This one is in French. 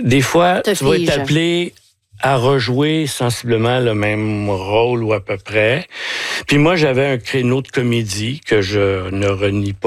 des fois, tu vas être appelé à rejouer sensiblement le même rôle ou à peu près. Puis moi, j'avais un créneau de comédie que je ne renie pas.